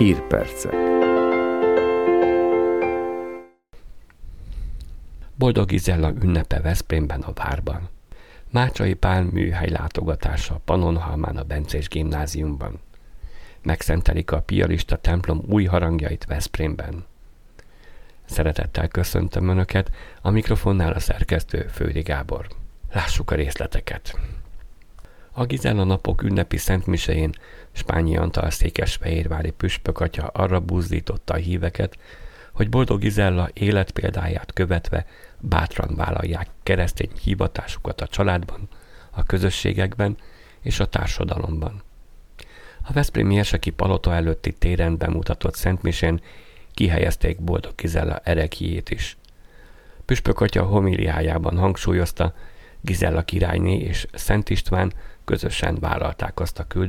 Hírpercek. Boldog Gizella ünnepe Veszprémben a Várban. Mácsai Pál műhely látogatása Pannonhalmán a Bencés Gimnáziumban. Megszentelik a piarista templom új harangjait Veszprémben. Szeretettel köszöntöm Önöket, a mikrofonnál a szerkesztő Fődi Gábor. Lássuk a részleteket. A Gizella napok ünnepi szentmisején Spányi Antal székesfehérvári püspökatya arra buzdította a híveket, hogy Boldog Gizella életpéldáját követve bátran vállalják keresztény hivatásukat a családban, a közösségekben és a társadalomban. A veszprémi érseki palota előtti téren bemutatott szentmisén kihelyezték Boldog Gizella ereklyét is. Püspökatya homiliájában hangsúlyozta, Gizella királyné és Szent István közösen vállalták azt a küldetést,